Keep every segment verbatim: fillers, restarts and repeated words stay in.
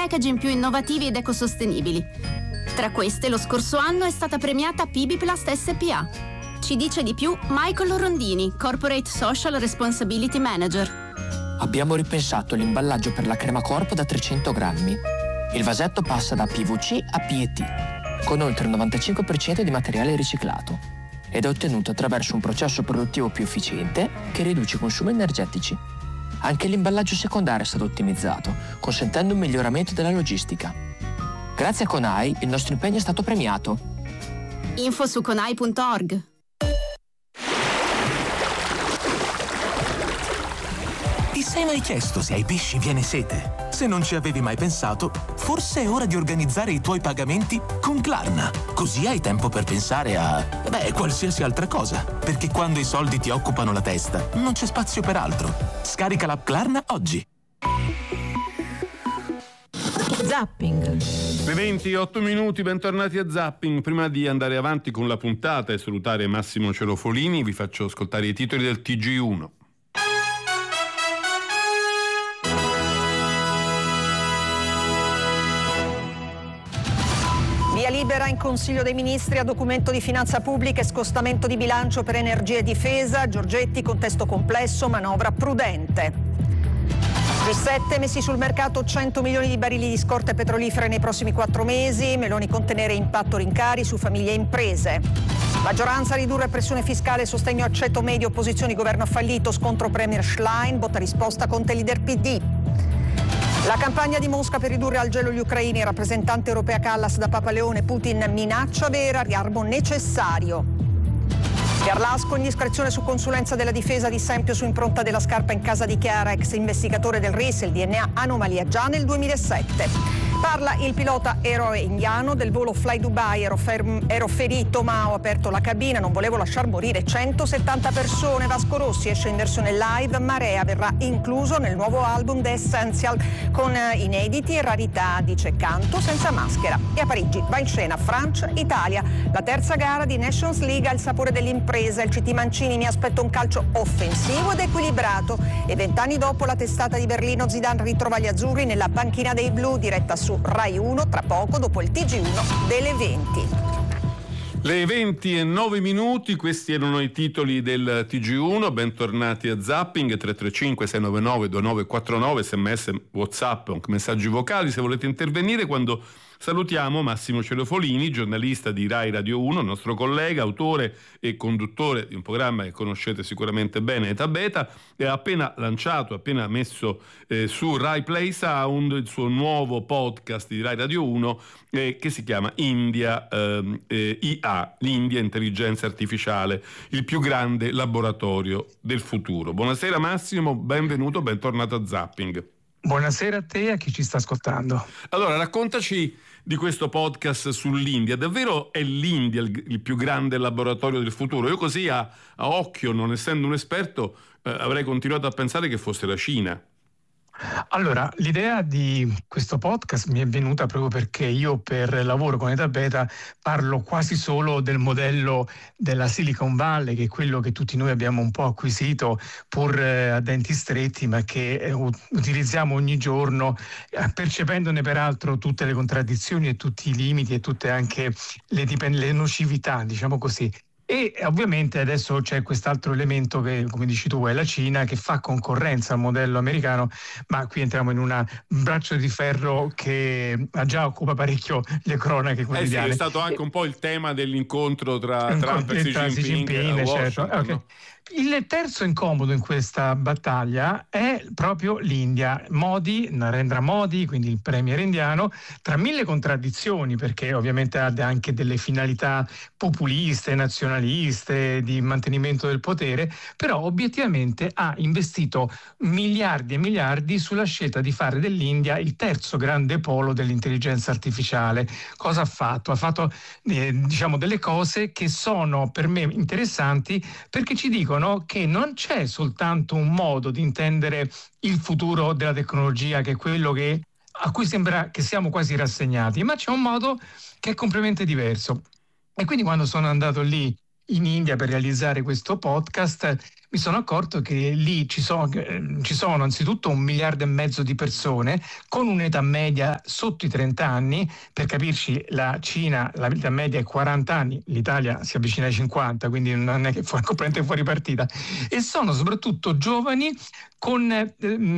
packaging più innovativi ed ecosostenibili. Tra queste, lo scorso anno è stata premiata Pibiplast S P A. Ci dice di più Michael Rondini, Corporate Social Responsibility Manager. Abbiamo ripensato l'imballaggio per la crema corpo da trecento grammi. Il vasetto passa da P V C a P E T, con oltre il novantacinque per cento di materiale riciclato, ed è ottenuto attraverso un processo produttivo più efficiente che riduce i consumi energetici. Anche l'imballaggio secondario è stato ottimizzato, consentendo un miglioramento della logistica. Grazie a Conai il nostro impegno è stato premiato. Info su conai punto org. Ti sei mai chiesto se ai pesci viene sete? Se non ci avevi mai pensato, forse è ora di organizzare i tuoi pagamenti con Klarna. Così hai tempo per pensare a, beh, qualsiasi altra cosa. Perché quando i soldi ti occupano la testa, non c'è spazio per altro. Scarica l'app Klarna oggi. Zapping. Le ventotto minuti, bentornati a Zapping. Prima di andare avanti con la puntata e salutare Massimo Cerofolini, vi faccio ascoltare i titoli del T G uno. Via libera in Consiglio dei Ministri a documento di finanza pubblica e scostamento di bilancio per energia e difesa. Giorgetti, contesto complesso, manovra prudente. G sette, messi sul mercato cento milioni di barili di scorte petrolifere nei prossimi quattro mesi. Meloni contenere impatto rincari su famiglie e imprese. Maggioranza ridurre pressione fiscale, sostegno a ceto medio, opposizioni governo fallito, scontro premier Schlein, botta risposta Conte leader P D. La campagna di Mosca per ridurre al gelo gli ucraini, rappresentante europea Callas da Papa Leone, Putin minaccia vera, riarmo necessario. Garlasco, indiscrezione su consulenza della difesa di Sempio su impronta della scarpa in casa di Chiara, ex investigatore del R I S, il D N A anomalia già nel duemilasette. Parla il pilota eroe indiano del volo Fly Dubai, ero, ferm- ero ferito ma ho aperto la cabina, non volevo lasciar morire centosettanta persone. Vasco Rossi esce in versione live, Marea verrà incluso nel nuovo album The Essential con inediti e rarità, dice Canto senza maschera. E a Parigi va in scena Francia-Italia, la terza gara di Nations League ha il sapore dell'impresa, il C T Mancini mi aspetta un calcio offensivo ed equilibrato e vent'anni dopo la testata di Berlino Zidane ritrova gli azzurri nella panchina dei blu, diretta su Rai uno tra poco dopo il T G uno delle venti. Le venti e nove minuti, questi erano i titoli del T G uno, bentornati a Zapping. Tre tre cinque sei nove nove due nove quattro nove, sms, whatsapp, anche messaggi vocali se volete intervenire. Quando salutiamo Massimo Cerofolini, giornalista di Rai Radio uno, nostro collega, autore e conduttore di un programma che conoscete sicuramente bene, Eta Beta, e ha appena lanciato, appena messo eh, su Rai Play Sound il suo nuovo podcast di Rai Radio uno eh, che si chiama India eh, eh, I A, l'India Intelligenza Artificiale, il più grande laboratorio del futuro. Buonasera Massimo, benvenuto, bentornato a Zapping. Buonasera a te e a chi ci sta ascoltando. Allora, raccontaci di questo podcast sull'India. Davvero è l'India il, il più grande laboratorio del futuro? Io così a, a occhio, non essendo un esperto, eh, avrei continuato a pensare che fosse la Cina. Allora, l'idea di questo podcast mi è venuta proprio perché io per lavoro con Eta Beta parlo quasi solo del modello della Silicon Valley, che è quello che tutti noi abbiamo un po' acquisito pur eh, a denti stretti, ma che eh, utilizziamo ogni giorno, eh, percependone peraltro tutte le contraddizioni e tutti i limiti e tutte anche le, dipend- le nocività, diciamo così. E ovviamente adesso c'è quest'altro elemento che, come dici tu, è la Cina, che fa concorrenza al modello americano, ma qui entriamo in una, un braccio di ferro che già occupa parecchio le cronache quotidiane. Eh sì, è stato anche un po' il tema dell'incontro tra Trump e Xi Jinping, Xi Jinping, certo. Okay. No? Il terzo incomodo in questa battaglia è proprio l'India. Modi, Narendra Modi, quindi il premier indiano, tra mille contraddizioni, perché ovviamente ha anche delle finalità populiste, nazionaliste, di mantenimento del potere, però obiettivamente ha investito miliardi e miliardi sulla scelta di fare dell'India il terzo grande polo dell'intelligenza artificiale. Cosa ha fatto? Ha fatto eh, diciamo delle cose che sono per me interessanti, perché ci dicono che non c'è soltanto un modo di intendere il futuro della tecnologia, che è quello che, a cui sembra che siamo quasi rassegnati, ma c'è un modo che è completamente diverso. E quindi quando sono andato lì in India per realizzare questo podcast mi sono accorto che lì ci sono, ci sono anzitutto un miliardo e mezzo di persone con un'età media sotto i trenta anni. Per capirci, la Cina, la età media è quaranta anni, l'Italia si avvicina ai cinquanta, quindi non è che fu completamente fuori partita. E sono soprattutto giovani con eh,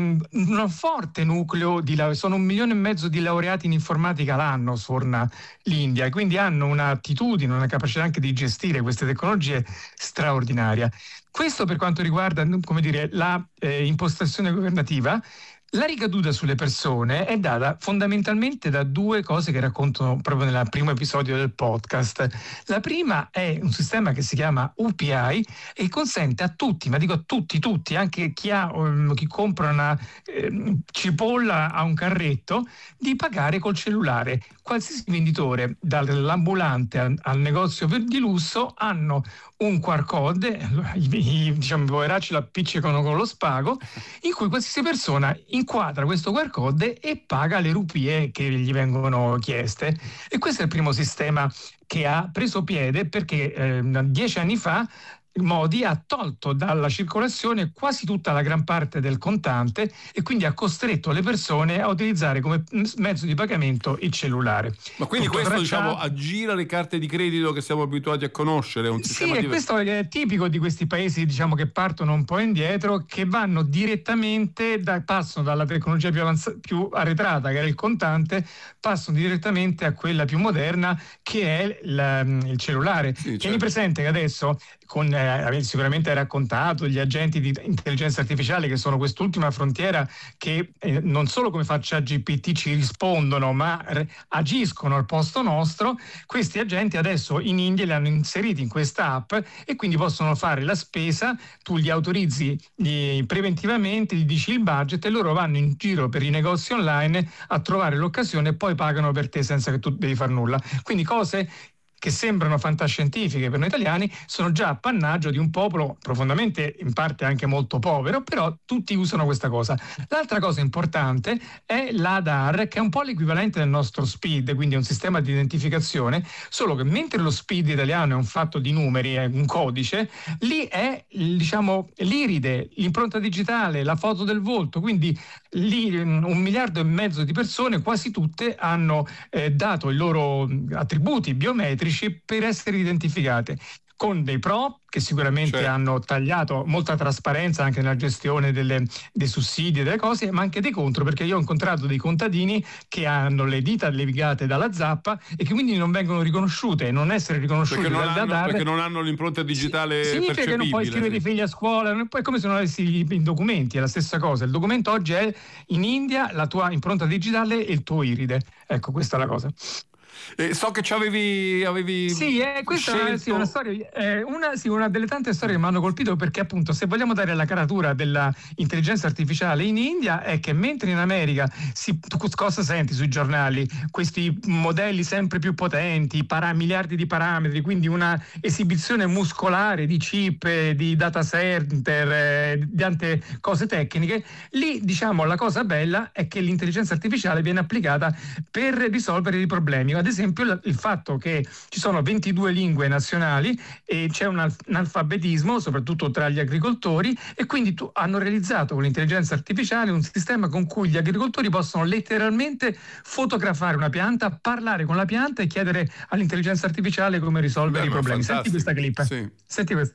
un forte nucleo di laureati, sono un milione e mezzo di laureati in informatica l'anno, sforna l'India, e quindi hanno un'attitudine, una capacità anche di gestire queste tecnologie straordinaria. Questo per quanto riguarda, come dire, la eh, impostazione governativa. La ricaduta sulle persone è data fondamentalmente da due cose che racconto proprio nel primo episodio del podcast. La prima è un sistema che si chiama U P I e consente a tutti, ma dico a tutti, tutti, anche chi, ha, chi compra una eh, cipolla a un carretto, di pagare col cellulare. Qualsiasi venditore, dall'ambulante al, al negozio di lusso, hanno un Q R code, i, i, diciamo, i poveracci lo appiccicano con lo spago, in cui qualsiasi persona inquadra questo Q R code e paga le rupie che gli vengono chieste. E questo è il primo sistema che ha preso piede perché eh, dieci anni fa Modi ha tolto dalla circolazione quasi tutta la gran parte del contante e quindi ha costretto le persone a utilizzare come mezzo di pagamento il cellulare. Ma quindi Tutto questo tracciato... diciamo aggira le carte di credito che siamo abituati a conoscere? Un sì, e diver- questo è tipico di questi paesi, diciamo, che partono un po' indietro, che vanno direttamente, da, passano dalla tecnologia più, avanzata, più arretrata, che era il contante, passano direttamente a quella più moderna, che è la, il cellulare. Sì, Tieni certo. presente che adesso, con, eh, sicuramente hai raccontato, gli agenti di intelligenza artificiale, che sono quest'ultima frontiera, che eh, non solo come fa ChatGPT ci rispondono, ma r- agiscono al posto nostro. Questi agenti adesso in India li hanno inseriti in questa app e quindi possono fare la spesa, tu li autorizzi gli, preventivamente, gli dici il budget e loro vanno in giro per i negozi online a trovare l'occasione e poi pagano per te senza che tu devi far nulla. Quindi cose che sembrano fantascientifiche per noi italiani sono già appannaggio di un popolo profondamente, in parte anche molto povero, però tutti usano questa cosa. L'altra cosa importante è l'A D A R, che è un po' l'equivalente del nostro SPID, quindi è un sistema di identificazione, solo che mentre lo SPID italiano è un fatto di numeri, è un codice, lì è, diciamo, l'iride, l'impronta digitale, la foto del volto, quindi lì un miliardo e mezzo di persone, quasi tutte, hanno eh, dato i loro attributi biometrici per essere identificate, con dei pro che sicuramente certo. hanno tagliato molta trasparenza anche nella gestione delle, dei sussidi e delle cose, ma anche dei contro, perché io ho incontrato dei contadini che hanno le dita levigate dalla zappa e che quindi non vengono riconosciute, non essere riconosciute perché non, dal hanno, D A R, perché non hanno l'impronta digitale sì, significa percepibile. Che non puoi iscrivere i figli a scuola, poi è come se non avessi i documenti, è la stessa cosa. Il documento oggi è in India, la tua impronta digitale e il tuo iride. Ecco, questa è la cosa. Eh, so che ci avevi, avevi sì, eh, questa scelto... è sì, una storia, eh, una, sì, una delle tante storie che mi hanno colpito, perché appunto se vogliamo dare la caratura dell'intelligenza artificiale in India è che mentre in America si, tu cosa senti sui giornali? Questi modelli sempre più potenti, para, miliardi di parametri, quindi una esibizione muscolare di chip, di data center, eh, di tante cose tecniche. Lì, diciamo, la cosa bella è che l'intelligenza artificiale viene applicata per risolvere i problemi. Ad esempio il fatto che ci sono ventidue lingue nazionali e c'è un analfabetismo soprattutto tra gli agricoltori, e quindi tu, hanno realizzato con l'intelligenza artificiale un sistema con cui gli agricoltori possono letteralmente fotografare una pianta, parlare con la pianta e chiedere all'intelligenza artificiale come risolvere Beh, i problemi. fantastico. Senti questa clip. Sì. Senti questa.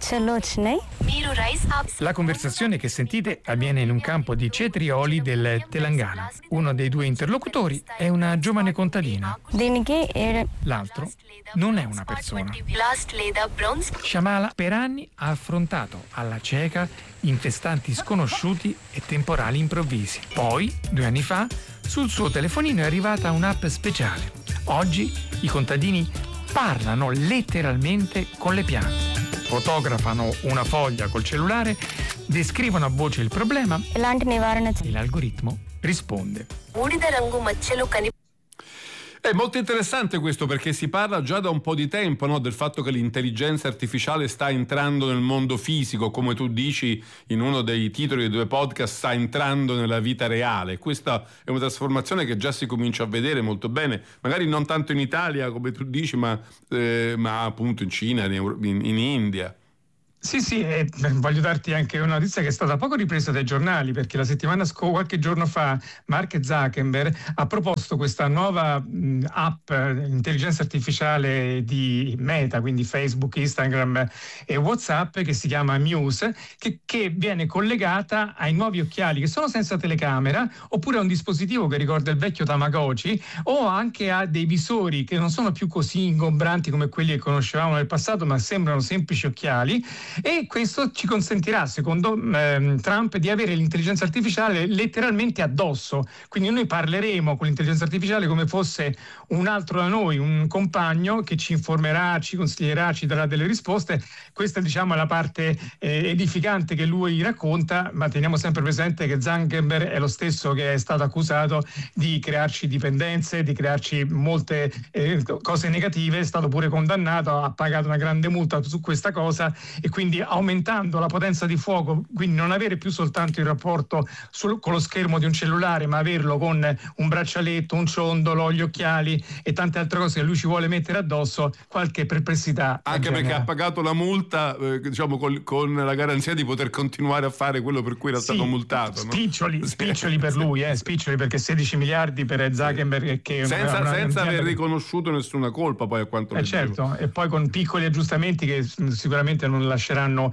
La conversazione che sentite avviene in un campo di cetrioli del Telangana. Uno dei due interlocutori è una giovane contadina. L'altro non è una persona. Shamala per anni ha affrontato alla cieca infestanti sconosciuti e temporali improvvisi. Poi, due anni fa, sul suo telefonino è arrivata un'app speciale. Oggi i contadini parlano letteralmente con le piante. Fotografano una foglia col cellulare, descrivono a voce il problema e l'algoritmo risponde. È molto interessante questo, perché si parla già da un po' di tempo, no, del fatto che l'intelligenza artificiale sta entrando nel mondo fisico, come tu dici in uno dei titoli dei due podcast, sta entrando nella vita reale. Questa è una trasformazione che già si comincia a vedere molto bene, magari non tanto in Italia come tu dici, ma, eh, ma appunto in Cina, in, in India. Sì, sì, e voglio darti anche una notizia che è stata poco ripresa dai giornali, perché la settimana scorsa, qualche giorno fa, Mark Zuckerberg ha proposto questa nuova mh, app intelligenza artificiale di Meta, quindi Facebook, Instagram e WhatsApp, che si chiama Muse, che, che viene collegata ai nuovi occhiali che sono senza telecamera, oppure a un dispositivo che ricorda il vecchio Tamagotchi, o anche a dei visori che non sono più così ingombranti come quelli che conoscevamo nel passato, ma sembrano semplici occhiali. E questo ci consentirà, secondo ehm, Trump, di avere l'intelligenza artificiale letteralmente addosso. Quindi noi parleremo con l'intelligenza artificiale come fosse un altro da noi, un compagno che ci informerà, ci consiglierà, ci darà delle risposte. Questa, diciamo, è la parte eh, edificante che lui racconta, ma teniamo sempre presente che Zuckerberg è lo stesso che è stato accusato di crearci dipendenze, di crearci molte eh, cose negative, è stato pure condannato, ha pagato una grande multa su questa cosa, e quindi aumentando la potenza di fuoco, quindi non avere più soltanto il rapporto sul, con lo schermo di un cellulare, ma averlo con un braccialetto, un ciondolo, gli occhiali e tante altre cose che lui ci vuole mettere addosso, qualche perplessità. Anche perché ha pagato la multa, eh, diciamo, con, con la garanzia di poter continuare a fare quello per cui era sì, stato multato. Spiccioli, no? spiccioli per lui, eh, spiccioli, perché sedici miliardi per Zuckerberg, che senza, una, senza una, aver riconosciuto nessuna colpa, poi a quanto eh, certo, e poi con piccoli aggiustamenti che sicuramente non lasceranno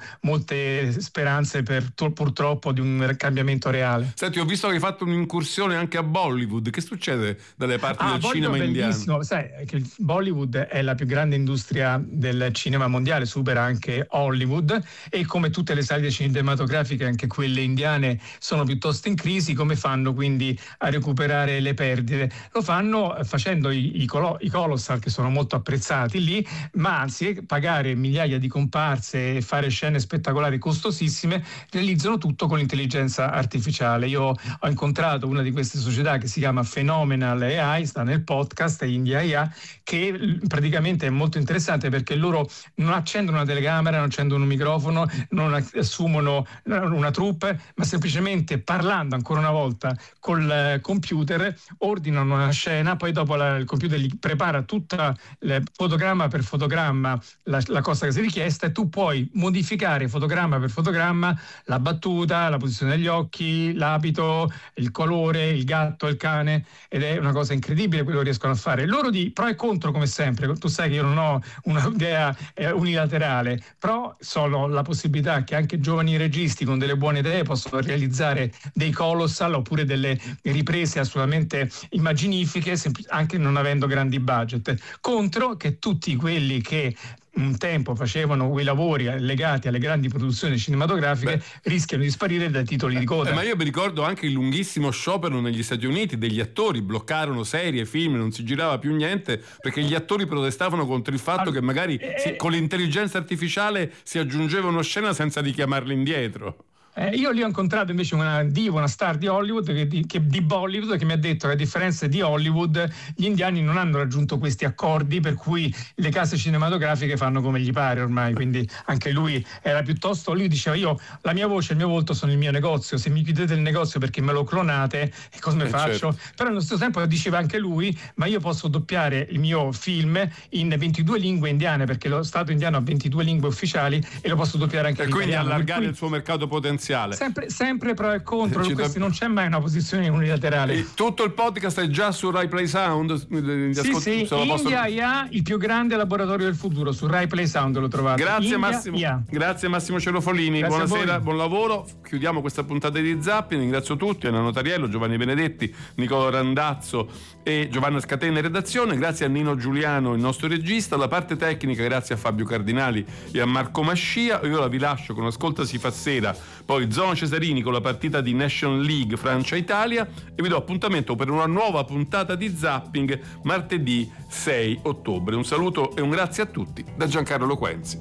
molte speranze per purtroppo di un cambiamento reale. Senti, ho visto che hai fatto un'incursione anche a Bollywood. Che succede dalle parti ah, del Bollywood cinema indiano? Bellissimo. Sai che Bollywood è la più grande industria del cinema mondiale, supera anche Hollywood, e come tutte le sale cinematografiche anche quelle indiane sono piuttosto in crisi. Come fanno quindi a recuperare le perdite? Lo fanno facendo i, i, colo, i colossal, che sono molto apprezzati lì, ma anziché pagare migliaia di comparse e fare scene spettacolari costosissime, realizzano tutto con l'intelligenza artificiale. Io ho incontrato una di queste società che si chiama Phenomenal A I, sta nel podcast India A I, che praticamente è molto interessante perché loro non accendono una telecamera, non accendono un microfono, non assumono una troupe, ma semplicemente parlando ancora una volta col computer ordinano una scena, poi dopo la, il computer gli prepara tutta il fotogramma per fotogramma la, la cosa che si è richiesta, e tu puoi modificare fotogramma per fotogramma la battuta, la posizione degli occhi, l'abito, il colore, il gatto, il cane, ed è una cosa incredibile quello che riescono a fare. Loro di pro e contro, come sempre, tu sai che io non ho un'idea eh, unilaterale, però sono la possibilità che anche giovani registi con delle buone idee possono realizzare dei colossal oppure delle riprese assolutamente immaginifiche, anche non avendo grandi budget. Contro che tutti quelli che un tempo facevano quei lavori legati alle grandi produzioni cinematografiche, beh, rischiano di sparire dai titoli di coda. Eh, ma io mi ricordo anche il lunghissimo sciopero negli Stati Uniti degli attori, bloccarono serie, film, non si girava più niente perché gli attori protestavano contro il fatto allora, che magari eh, si, con l'intelligenza artificiale si aggiungeva una scena senza richiamarla indietro. Eh, io lì ho incontrato invece una diva, una star di Hollywood, che di, che, di Bollywood, che mi ha detto che a differenza di Hollywood gli indiani non hanno raggiunto questi accordi per cui le case cinematografiche fanno come gli pare ormai, quindi anche lui era piuttosto, lui diceva io, la mia voce e il mio volto sono il mio negozio, se mi chiudete il negozio perché me lo clonate, e cosa ne eh faccio? Certo. Però allo stesso tempo diceva anche lui, ma io posso doppiare il mio film in ventidue lingue indiane, perché lo Stato indiano ha ventidue lingue ufficiali, e lo posso doppiare anche in italiano. E quindi allargare cui... il suo mercato potenziale. Sempre, sempre pro e contro, ci questi non c'è mai una posizione unilaterale. E tutto il podcast è già su Rai Play Sound? Sì, ascolt- sì, India posso... I A, il più grande laboratorio del futuro, su Rai Play Sound lo trovate. Grazie India, Massimo, I A. grazie Massimo Cerofolini, grazie, buonasera, buon lavoro. Chiudiamo questa puntata di Zapping, ringrazio tutti, Anna Notariello, Giovanni Benedetti, Nicola Randazzo e Giovanna Scatena in redazione, grazie a Nino Giuliano, il nostro regista, la parte tecnica grazie a Fabio Cardinali e a Marco Mascia. Io la vi lascio con Ascolta si fa sera, poi Zona Cesarini con la partita di Nation League Francia-Italia, e vi do appuntamento per una nuova puntata di Zapping martedì sei ottobre. Un saluto e un grazie a tutti da Giancarlo Quenzi.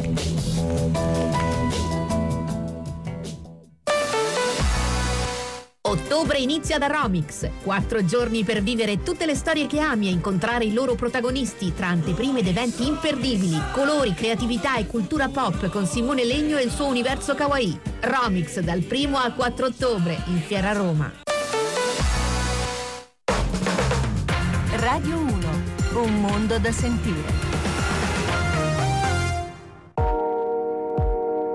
Ottobre inizia da Romix. Quattro giorni per vivere tutte le storie che ami e incontrare i loro protagonisti tra anteprime ed eventi imperdibili, colori, creatività e cultura pop con Simone Legno e il suo universo kawaii. Romix dal primo al quattro ottobre in Fiera Roma. Radio uno, un mondo da sentire.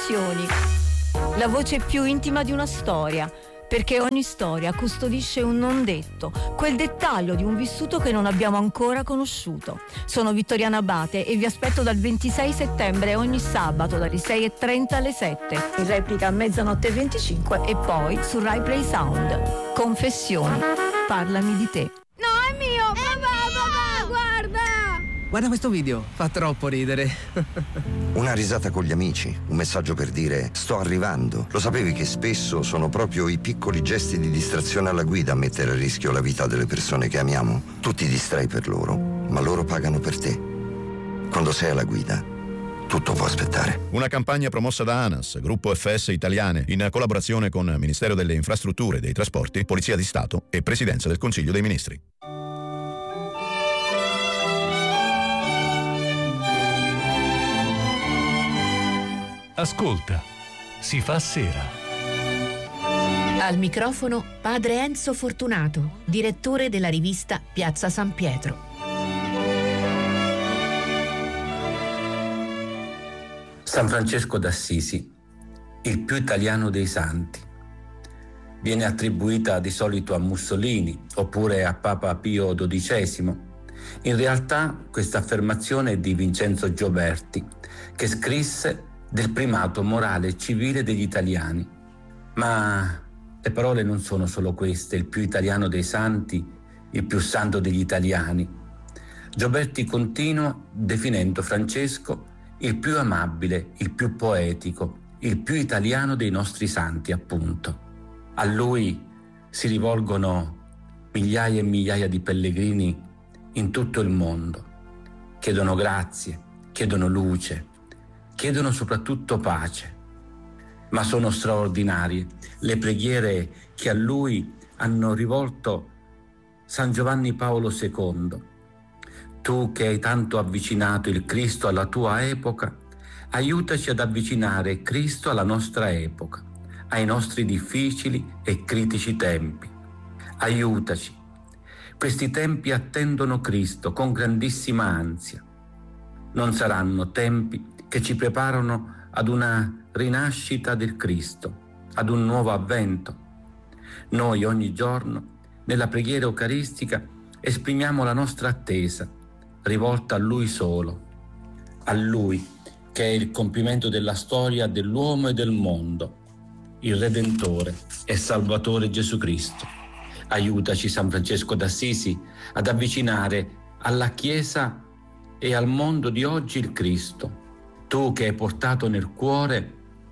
Confessioni, la voce più intima di una storia, perché ogni storia custodisce un non detto, quel dettaglio di un vissuto che non abbiamo ancora conosciuto. Sono Vittoriana Abate e vi aspetto dal ventisei settembre ogni sabato dalle sei e trenta alle sette, in replica a mezzanotte e venticinque e poi su Rai Play Sound. Confessioni, parlami di te. No, è mio! Papà, papà, guarda! Guarda questo video, fa troppo ridere. Una risata con gli amici, un messaggio per dire sto arrivando. Lo sapevi che spesso sono proprio i piccoli gesti di distrazione alla guida a mettere a rischio la vita delle persone che amiamo? Tu ti distrai per loro, ma loro pagano per te. Quando sei alla guida, tutto può aspettare. Una campagna promossa da ANAS, Gruppo F S Italiane, in collaborazione con Ministero delle Infrastrutture e dei Trasporti, Polizia di Stato e Presidenza del Consiglio dei Ministri. Ascolta, si fa sera. Al microfono padre Enzo Fortunato, direttore della rivista Piazza San Pietro. San Francesco d'Assisi, il più italiano dei santi. Viene attribuita di solito a Mussolini oppure a Papa Pio dodicesimo. In realtà questa affermazione è di Vincenzo Gioberti, che scrisse del primato morale e civile degli italiani. Ma le parole non sono solo queste: il più italiano dei santi, il più santo degli italiani. Gioberti continua definendo Francesco il più amabile, il più poetico, il più italiano dei nostri santi, appunto. A lui si rivolgono migliaia e migliaia di pellegrini in tutto il mondo. Chiedono grazie, chiedono luce, chiedono soprattutto pace. Ma sono straordinarie le preghiere che a lui hanno rivolto San Giovanni Paolo secondo. Tu che hai tanto avvicinato il Cristo alla tua epoca, aiutaci ad avvicinare Cristo alla nostra epoca, ai nostri difficili e critici tempi. Aiutaci. Questi tempi attendono Cristo con grandissima ansia. Non saranno tempi che ci preparano ad una rinascita del Cristo, ad un nuovo avvento. Noi ogni giorno, nella preghiera eucaristica, esprimiamo la nostra attesa, rivolta a Lui solo, a Lui che è il compimento della storia dell'uomo e del mondo, il Redentore e Salvatore Gesù Cristo. Aiutaci, San Francesco d'Assisi, ad avvicinare alla Chiesa e al mondo di oggi il Cristo. Tu che hai portato nel cuore,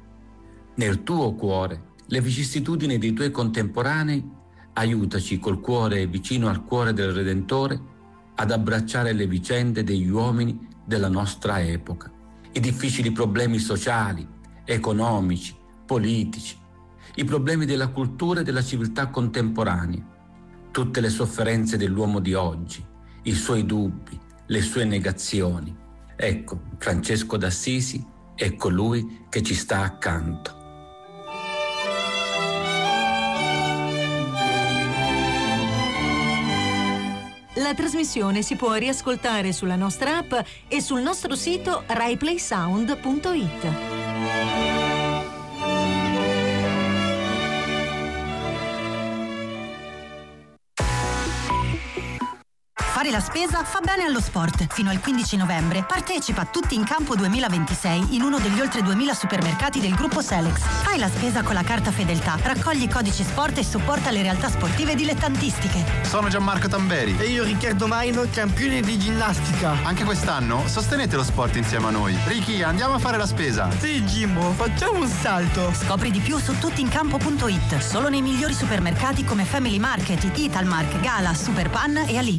nel tuo cuore, le vicissitudini dei tuoi contemporanei, aiutaci col cuore vicino al cuore del Redentore ad abbracciare le vicende degli uomini della nostra epoca, i difficili problemi sociali, economici, politici, i problemi della cultura e della civiltà contemporanea, tutte le sofferenze dell'uomo di oggi, i suoi dubbi, le sue negazioni. Ecco, Francesco d'Assisi è colui che ci sta accanto. La trasmissione si può riascoltare sulla nostra app e sul nostro sito rai play sound punto it. Fare la spesa fa bene allo sport. Fino al quindici novembre partecipa a Tutti in Campo duemilaventisei in uno degli oltre duemila supermercati del gruppo Selex. Fai la spesa con la carta Fedeltà, raccogli i codici sport e supporta le realtà sportive dilettantistiche. Sono Gianmarco Tamberi. E io Riccardo Maino, campione di ginnastica. Anche quest'anno sostenete lo sport insieme a noi. Ricky, andiamo a fare la spesa. Sì, Jimbo, facciamo un salto. Scopri di più su tuttincampo punto it. Solo nei migliori supermercati come Family Market, Italmark, Gala, Superpan e Ali.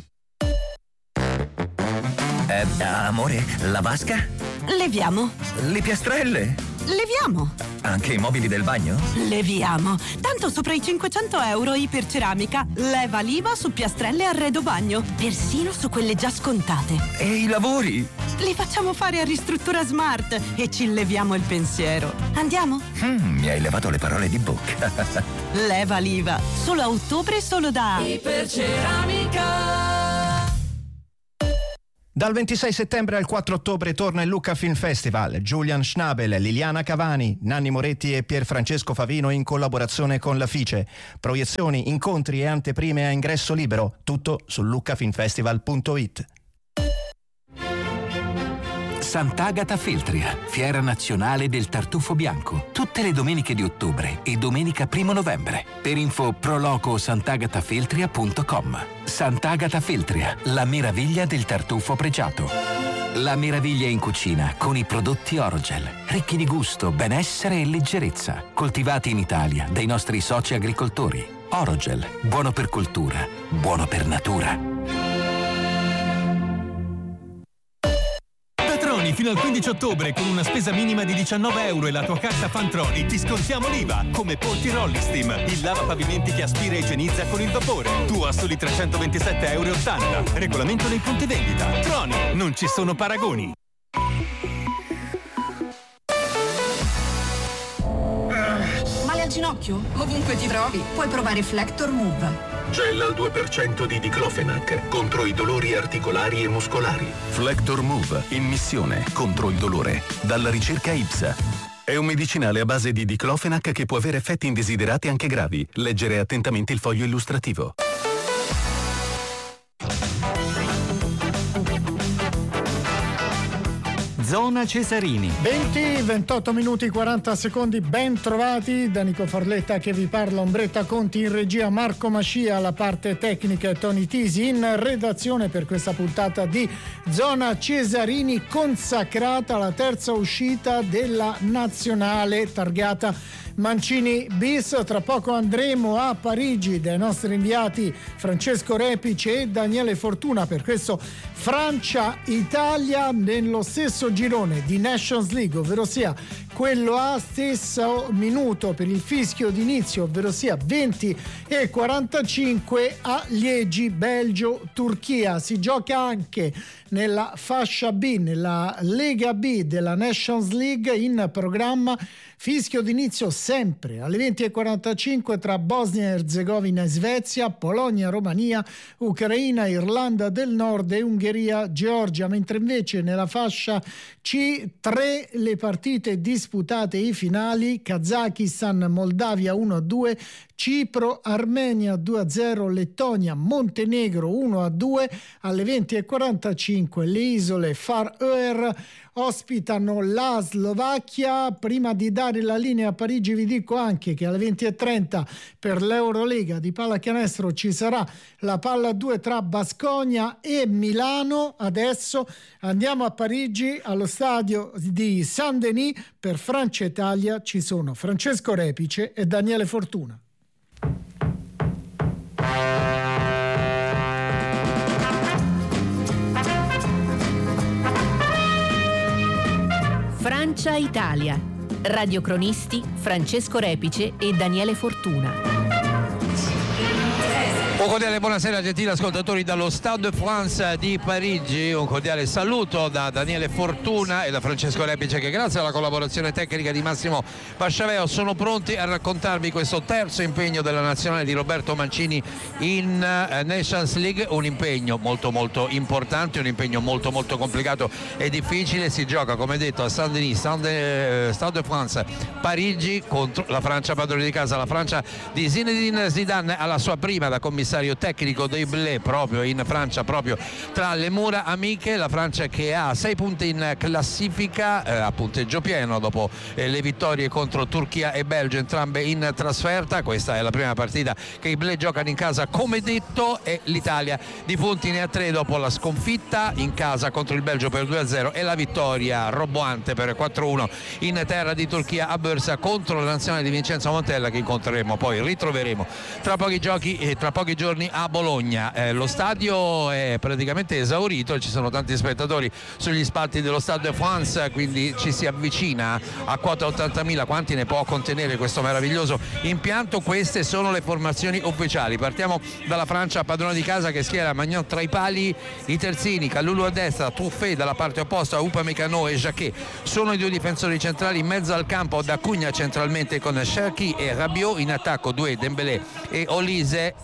Eh, amore, la vasca? Leviamo. Le piastrelle? Leviamo. Anche i mobili del bagno? Leviamo. Tanto sopra i cinquecento euro Iperceramica. Leva l'I V A su piastrelle e arredo bagno. Persino su quelle già scontate. E i lavori? Li facciamo fare a Ristruttura Smart e ci leviamo il pensiero. Andiamo? Mm, mi hai levato le parole di bocca. Leva l'I V A. Solo a ottobre, solo da Iperceramica. Dal ventisei settembre al quattro ottobre torna il Lucca Film Festival. Julian Schnabel, Liliana Cavani, Nanni Moretti e Pierfrancesco Favino in collaborazione con la Fice. Proiezioni, incontri e anteprime a ingresso libero. Tutto su luccafilmfestival punto it. Sant'Agata Feltria, fiera nazionale del tartufo bianco. Tutte le domeniche di ottobre e domenica primo novembre. Per info proloco sant'agatafeltria punto com. Sant'Agata Feltria, la meraviglia del tartufo pregiato. La meraviglia in cucina con i prodotti Orogel, ricchi di gusto, benessere e leggerezza. Coltivati in Italia dai nostri soci agricoltori. Orogel, buono per cultura, buono per natura. Fino al quindici ottobre con una spesa minima di diciannove euro e la tua carta Fantroni ti scontiamo l'I V A, come Ponti Rollistim, il lavapavimenti che aspira e igienizza con il vapore. Tu a soli trecentoventisette euro e ottanta. Regolamento nei punti vendita. Troni, non ci sono paragoni. Male al ginocchio? Ovunque ti trovi, puoi provare Flector Move. Gel al due per cento di diclofenac contro i dolori articolari e muscolari. Flector Move, in missione contro il dolore. Dalla ricerca I P S A. È un medicinale a base di diclofenac che può avere effetti indesiderati anche gravi. Leggere attentamente il foglio illustrativo. Zona Cesarini. venti, ventotto minuti, quaranta secondi, ben trovati da Nico Forletta che vi parla, Ombretta Conti in regia, Marco Mascia alla parte tecnica e Tony Tisi in redazione per questa puntata di Zona Cesarini, consacrata alla terza uscita della nazionale targata Mancini bis. Tra poco andremo a Parigi dai nostri inviati Francesco Repice e Daniele Fortuna per questo Francia-Italia nello stesso girone di Nations League, ovvero sia quello a stesso minuto per il fischio d'inizio, ovvero sia venti e quarantacinque a Liegi, Belgio, Turchia. Si gioca anche nella fascia B, nella Lega B della Nations League, in programma fischio d'inizio sempre alle venti e quarantacinque tra Bosnia e Erzegovina e Svezia, Polonia, Romania, Ucraina, Irlanda del Nord e Ungheria, Georgia, mentre invece nella fascia C tre le partite disputate, i finali: Kazakistan, Moldavia uno a due, Cipro, Armenia due a zero, Lettonia, Montenegro uno a due. Alle venti e quarantacinque le isole Faroe ospitano la Slovacchia. Prima di dare la linea a Parigi vi dico anche che alle venti e trenta per l'Eurolega di pallacanestro ci sarà la palla due tra Baskonia e Milano. Adesso andiamo a Parigi allo stadio di Saint-Denis. Per Francia-Italia ci sono Francesco Repice e Daniele Fortuna. Francia-Italia. Radiocronisti Francesco Repice e Daniele Fortuna. Un cordiale buonasera gentili ascoltatori dallo Stade de France di Parigi, un cordiale saluto da Daniele Fortuna e da Francesco Repice che grazie alla collaborazione tecnica di Massimo Pasciaveo sono pronti a raccontarvi questo terzo impegno della nazionale di Roberto Mancini in uh, Nations League, un impegno molto molto importante, un impegno molto molto complicato e difficile. Si gioca come detto a Saint-Denis, Stade de France, Parigi, contro la Francia padrone di casa, la Francia di Zinedine Zidane alla sua prima da commissario tecnico dei Bleu proprio in Francia, proprio tra le mura amiche. La Francia che ha sei punti in classifica, eh, a punteggio pieno dopo eh, le vittorie contro Turchia e Belgio, entrambe in trasferta. Questa è la prima partita che i Bleu giocano in casa come detto, e l'Italia di punti ne ha tre dopo la sconfitta in casa contro il Belgio per due a zero e la vittoria roboante per quattro a uno in terra di Turchia a Bursa contro la nazionale di Vincenzo Montella, che incontreremo poi, ritroveremo tra pochi giochi e tra pochi giorni a Bologna. Eh, lo stadio è praticamente esaurito, ci sono tanti spettatori sugli spalti dello Stade de France, quindi ci si avvicina a quota ottantamila. Quanti ne può contenere questo meraviglioso impianto? Queste sono le formazioni ufficiali. Partiamo dalla Francia padrona di casa che schiera Magnon tra i pali, i terzini, Kalulu a destra, Truffet dalla parte opposta, Upamecano e Jacquet sono i due difensori centrali. In mezzo al campo da Cugna centralmente con Cherki e Rabiot, in attacco due Dembélé e Olise, un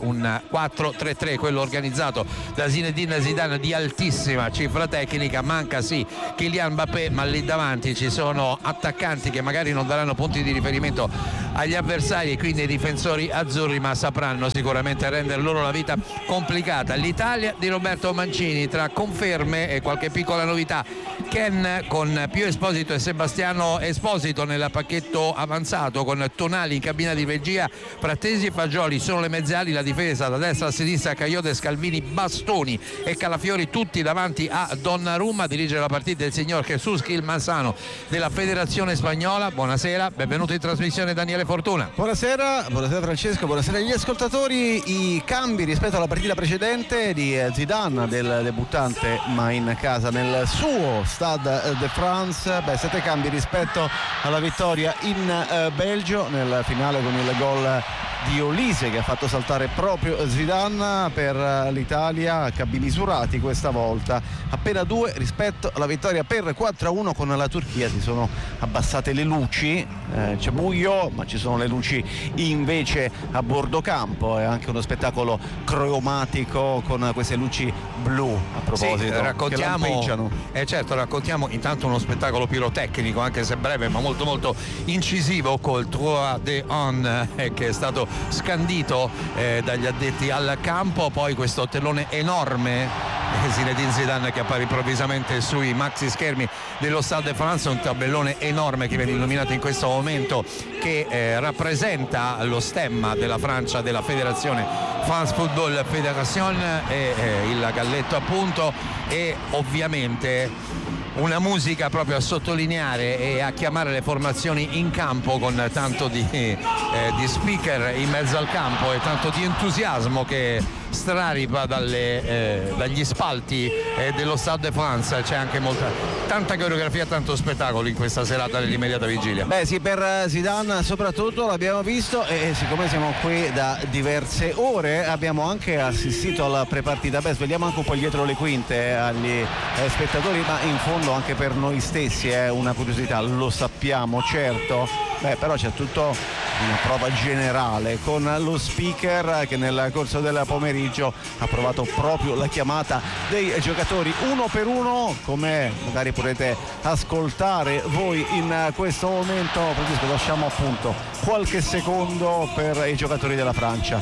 quattro tre tre, quello organizzato da Zinedine Zidane di altissima cifra tecnica. Manca sì Kylian Mbappé, ma lì davanti ci sono attaccanti che magari non daranno punti di riferimento agli avversari e quindi ai difensori azzurri, ma sapranno sicuramente rendere loro la vita complicata. L'Italia di Roberto Mancini, tra conferme e qualche piccola novità. Ken con Pio Esposito e Sebastiano Esposito nel pacchetto avanzato, con Tonali in cabina di regia, Frattesi e Fagioli sono le mezzali, la difesa da destra a sinistra Caiote, Scalvini, Bastoni e Calafiori tutti davanti a Donnarumma. Dirige la partita il signor Jesus Gil Manzano della Federazione Spagnola. Buonasera, benvenuto in trasmissione Daniele Fortuna. Buonasera, buonasera Francesco, buonasera agli ascoltatori. I cambi rispetto alla partita precedente di Zidane, del debuttante ma in casa nel suo Stade de France, beh, sette cambi rispetto alla vittoria in eh, Belgio nel finale con il gol di Olise che ha fatto saltare proprio Zidane. Per l'Italia cambi misurati questa volta, appena due rispetto alla vittoria per quattro a uno con la Turchia. Si sono abbassate le luci, eh, c'è buio ma ci sono le luci invece a bordo campo, è anche uno spettacolo cromatico con queste luci blu, a proposito, sì, raccontiamo, che lampeggiano. Eh certo, raccontiamo intanto uno spettacolo pirotecnico, anche se breve ma molto molto incisivo, col trois de un eh, che è stato scandito eh, dagli addetti al campo. Poi questo tellone enorme, eh, Zinedine Zidane che appare improvvisamente sui maxi schermi dello Stade de France, un tabellone enorme che viene illuminato in questo momento, che eh, rappresenta lo stemma della Francia, della Federazione France Football Federation, e eh, il galletto appunto, e ovviamente una musica proprio a sottolineare e a chiamare le formazioni in campo, con tanto di, eh, di speaker in mezzo al campo e tanto di entusiasmo che straripa dalle, eh, dagli spalti eh, dello Stade de France. C'è anche molta, tanta coreografia, tanto spettacolo in questa serata dell'immediata vigilia. Beh sì, per Zidane soprattutto l'abbiamo visto, e siccome siamo qui da diverse ore abbiamo anche assistito alla prepartita. Beh, svegliamo anche un po' dietro le quinte agli eh, spettatori, ma in fondo anche per noi stessi è una curiosità, lo sappiamo certo. Beh, però c'è tutto una prova generale con lo speaker che nel corso del pomeriggio ha provato proprio la chiamata dei giocatori uno per uno, come magari potrete ascoltare voi in questo momento. Francesco, lasciamo appunto qualche secondo per i giocatori della Francia.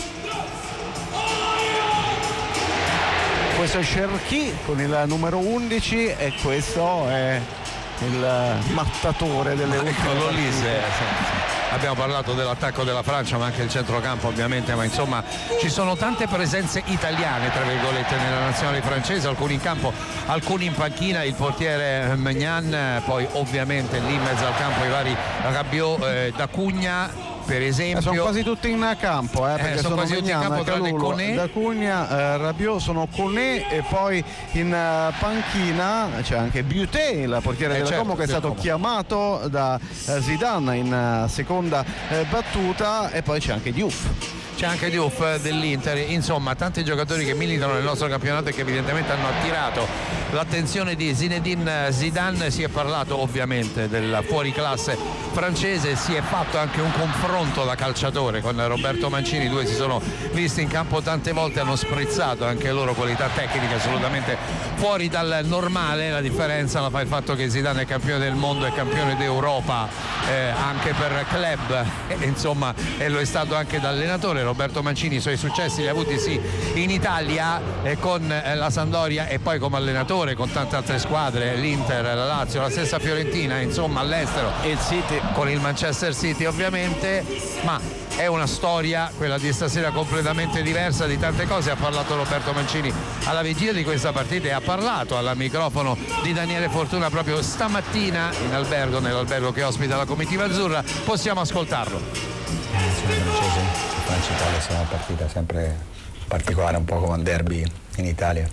Questo è Cherki con il numero undici e questo è il mattatore delle ultime Olise. Abbiamo parlato dell'attacco della Francia, ma anche il centrocampo ovviamente, ma insomma ci sono tante presenze italiane tra virgolette nella nazionale francese, alcuni in campo, alcuni in panchina, il portiere Maignan, poi ovviamente lì in mezzo al campo i vari Rabiot, eh, D'Acugna per esempio. Eh, sono quasi tutti in campo, eh, perché eh, sono, sono quasi tutti in campo tranne Koné, D'Acugna, eh, Rabiot, sono Koné, e poi in uh, panchina c'è anche Buté, il portiere eh, della certo, Como, che è stato Como. chiamato da uh, Zidane in uh, seconda uh, battuta, e poi c'è anche Diouf. C'è anche Diouf dell'Inter, insomma tanti giocatori che militano nel nostro campionato e che evidentemente hanno attirato l'attenzione di Zinedine Zidane. Si è parlato ovviamente del fuoriclasse francese, si è fatto anche un confronto da calciatore con Roberto Mancini, i due si sono visti in campo tante volte, hanno sprizzato anche le loro qualità tecniche assolutamente fuori dal normale. La differenza la fa il fatto che Zidane è campione del mondo e campione d'Europa eh, anche per club, e, insomma, e lo è stato anche da allenatore. Roberto Mancini i suoi successi li ha avuti sì in Italia eh, con eh, la Sampdoria, e poi come allenatore con tante altre squadre, l'Inter, la Lazio, la stessa Fiorentina, insomma all'estero, e il City, con il Manchester City ovviamente. Ma è una storia, quella di stasera, completamente diversa di tante cose. Ha parlato Roberto Mancini alla vigilia di questa partita e ha parlato al microfono di Daniele Fortuna proprio stamattina in albergo, nell'albergo che ospita la comitiva azzurra. Possiamo ascoltarlo. Francese, Francia Italia sarà una partita sempre particolare, un po' come un derby in Italia.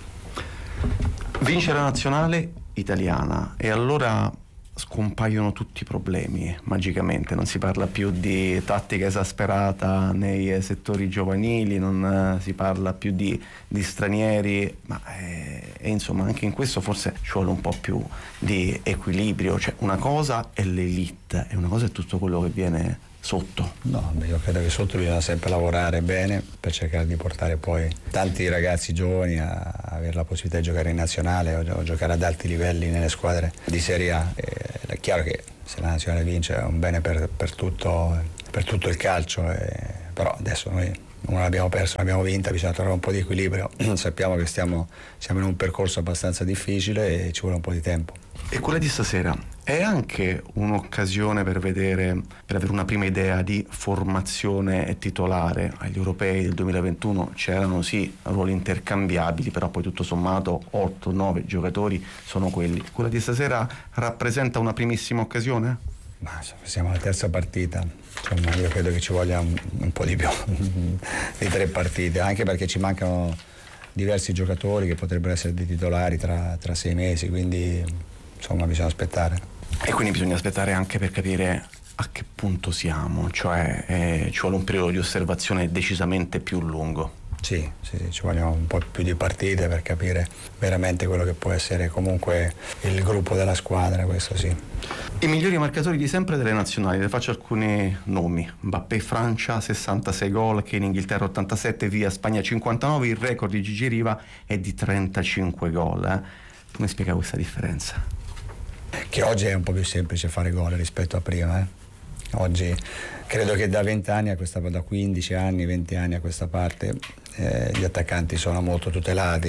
Vince la nazionale italiana e allora scompaiono tutti i problemi magicamente, non si parla più di tattica esasperata nei settori giovanili, non si parla più di, di stranieri, ma eh, e insomma anche in questo forse ci vuole un po' più di equilibrio. Cioè, una cosa è l'elite e una cosa è tutto quello che viene sotto? No, io credo che sotto bisogna sempre lavorare bene per cercare di portare poi tanti ragazzi giovani a avere la possibilità di giocare in nazionale o, o giocare ad alti livelli nelle squadre di Serie A. E è chiaro che se la nazionale vince è un bene per, per, tutto, per tutto il calcio, e, però adesso noi non l'abbiamo persa, l'abbiamo vinta, bisogna trovare un po' di equilibrio. Sappiamo che stiamo, siamo in un percorso abbastanza difficile e ci vuole un po' di tempo. E quella di stasera è anche un'occasione per vedere, per avere una prima idea di formazione titolare. Agli europei del duemilaventuno c'erano sì ruoli intercambiabili, però poi tutto sommato otto nove giocatori sono quelli. Quella di stasera rappresenta una primissima occasione? Ma siamo alla terza partita, insomma io credo che ci voglia un, un po' di più di tre partite, anche perché ci mancano diversi giocatori che potrebbero essere dei titolari tra, tra sei mesi, quindi insomma bisogna aspettare. E quindi bisogna aspettare anche per capire a che punto siamo, cioè eh, ci vuole un periodo di osservazione decisamente più lungo. Sì, sì, ci vogliono un po' più di partite per capire veramente quello che può essere comunque il gruppo della squadra, questo sì. I migliori marcatori di sempre delle nazionali, le faccio alcuni nomi: Mbappé Francia sessantasei gol, che in Inghilterra ottantasette, via Spagna cinquantanove, il record di Gigi Riva è di trentacinque gol. Eh? Come spiega questa differenza? Che oggi è un po' più semplice fare gol rispetto a prima, eh? Oggi credo che da venti anni a questa, da quindici anni, venti anni a questa parte eh, gli attaccanti sono molto tutelati,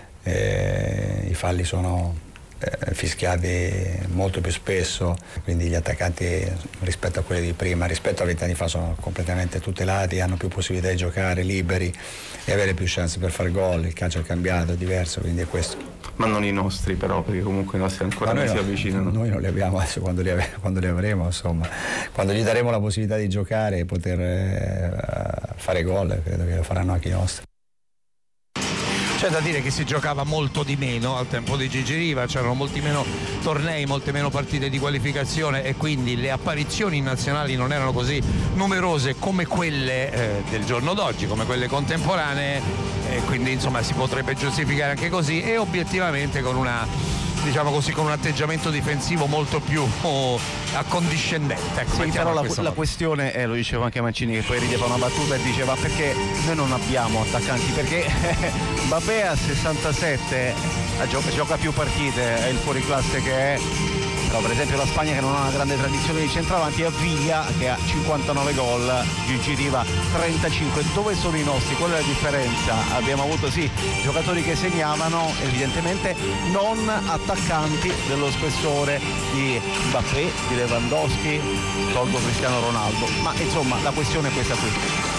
eh, i falli sono eh, fischiati molto più spesso, quindi gli attaccanti rispetto a quelli di prima, rispetto a venti anni fa, sono completamente tutelati, hanno più possibilità di giocare liberi e avere più chance per fare gol. Il calcio è cambiato, è diverso, quindi è questo. Ma non i nostri però, perché comunque i nostri ancora non si avvicinano. Noi non li abbiamo adesso, quando li, ave, quando li avremo, insomma, quando gli daremo la possibilità di giocare e poter eh, fare gol, credo che lo faranno anche i nostri. C'è da dire che si giocava molto di meno al tempo di Gigi Riva, c'erano molti meno tornei, molte meno partite di qualificazione e quindi le apparizioni nazionali non erano così numerose come quelle eh, del giorno d'oggi, come quelle contemporanee, e quindi insomma si potrebbe giustificare anche così, e obiettivamente con una, diciamo così, con un atteggiamento difensivo molto più oh, accondiscendente. Ecco, sì, però la, la questione è, lo diceva anche Mancini, che poi rideva una battuta e diceva: perché noi non abbiamo attaccanti? Perché Mbappé a sessantasette gioca, gioca più partite, è il fuoriclasse che è, però per esempio la Spagna, che non ha una grande tradizione di centravanti, ha Villa che ha cinquantanove gol, Gigi Riva trentacinque. Dove sono i nostri? Qual è la differenza? Abbiamo avuto sì giocatori che segnavano, evidentemente non attaccanti dello spessore di Mbappé, di Lewandowski, tolgo Cristiano Ronaldo, ma insomma la questione è questa qui.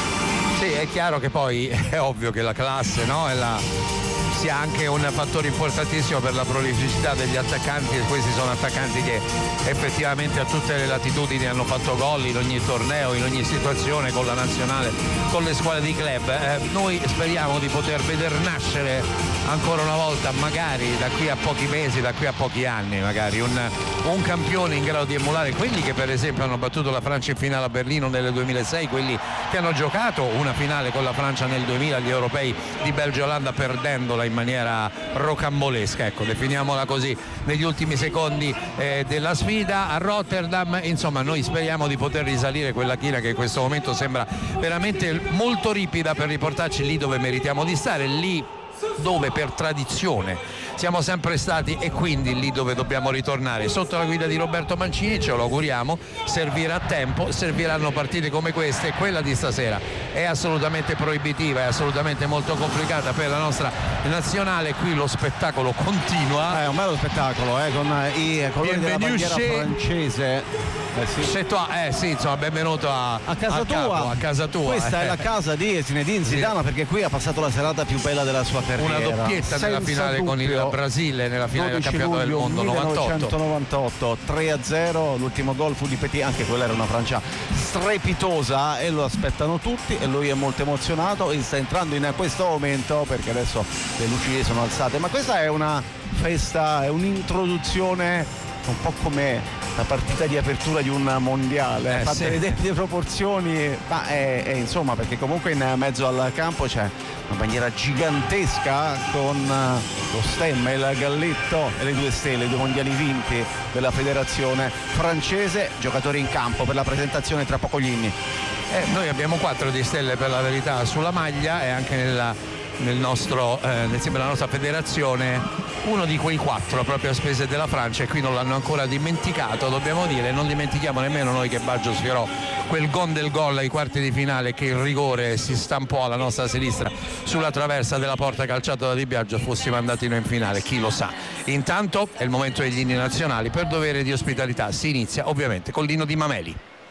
Sì, è chiaro che poi è ovvio che la classe, no? È la... sia anche un fattore importantissimo per la prolificità degli attaccanti, e questi sono attaccanti che effettivamente a tutte le latitudini hanno fatto gol in ogni torneo, in ogni situazione, con la nazionale, con le squadre di club. Eh, noi speriamo di poter veder nascere ancora una volta, magari da qui a pochi mesi, da qui a pochi anni, magari un, un campione in grado di emulare quelli che per esempio hanno battuto la Francia in finale a Berlino nel duemilasei, quelli che hanno giocato una finale con la Francia nel duemila, gli europei di Belgio e Olanda, perdendola in maniera rocambolesca, ecco, definiamola così, negli ultimi secondi eh, della sfida a Rotterdam. Insomma, noi speriamo di poter risalire quella china che in questo momento sembra veramente molto ripida per riportarci lì dove meritiamo di stare, lì dove per tradizione siamo sempre stati e quindi lì dove dobbiamo ritornare, sotto la guida di Roberto Mancini. Ce lo auguriamo, servirà tempo, serviranno partite come queste. Quella di stasera è assolutamente proibitiva, è assolutamente molto complicata per la nostra nazionale. Qui lo spettacolo continua, è un bello spettacolo, eh, con i colori della bandiera francese. Eh sì. Se tu, eh sì, insomma, benvenuto a, a casa a tua, capo, a casa tua. Questa eh. è la casa di Zinedine Zidane, perché qui ha passato la serata più bella della sua carriera. Una doppietta nella finale dubbio. Con il Brasile, nella finale del campionato del mondo millenovecentonovantotto, tre a zero, l'ultimo gol fu di Petit, anche quella era una Francia strepitosa e lo aspettano tutti e lui è molto emozionato e sta entrando in questo momento perché adesso le luci sono alzate, ma questa è una festa, è un'introduzione un po' come la partita di apertura di un mondiale, eh, fatte sì. vedere le proporzioni, ma è, è insomma, perché comunque in mezzo al campo c'è una bandiera gigantesca con lo stemma, il galletto e le due stelle, i due mondiali vinti della federazione francese. Giocatori in campo per la presentazione tra poco gli inni. Eh, noi abbiamo quattro di stelle per la verità sulla maglia e anche nella, nel nostro, eh, insieme alla nostra federazione uno di quei quattro proprio a spese della Francia, e qui non l'hanno ancora dimenticato, dobbiamo dire. Non dimentichiamo nemmeno noi che Baggio sfiorò quel gol del gol ai quarti di finale, che il rigore si stampò alla nostra sinistra sulla traversa della porta calciata da Di Biagio, fossimo andati noi in finale, chi lo sa. Intanto è il momento degli inni nazionali, per dovere di ospitalità si inizia ovviamente con l'inno di Mameli.